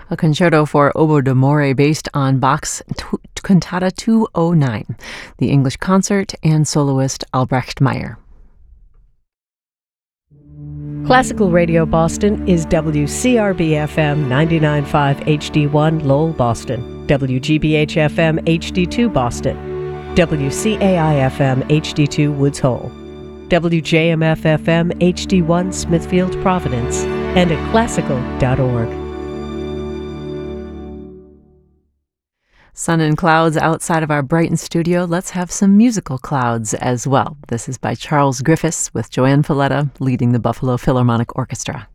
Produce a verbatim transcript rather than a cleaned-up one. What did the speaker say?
a concerto for oboe d'amore based on Bach's t- Cantata two oh nine, the English concert and soloist Albrecht Meyer. Classical Radio Boston is W C R B F M ninety-nine point five H D one Lowell, Boston, W G B H F M H D two Boston, W C A I F M H D two Woods Hole, W J M F F M H D one Smithfield, Providence, and at classical dot org. Sun and clouds outside of our Brighton studio. Let's have some musical clouds as well. This is by Charles Griffiths with Joanne Falletta leading the Buffalo Philharmonic Orchestra.